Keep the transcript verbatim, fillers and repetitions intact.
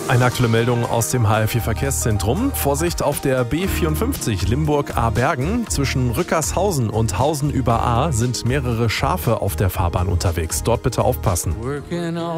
Eine aktuelle Meldung aus dem H L vier Verkehrszentrum. Vorsicht auf der B vierundfünfzig Limburg-Abergen. Zwischen Rückershausen und Hausen über Ahr sind mehrere Schafe auf der Fahrbahn unterwegs. Dort bitte aufpassen.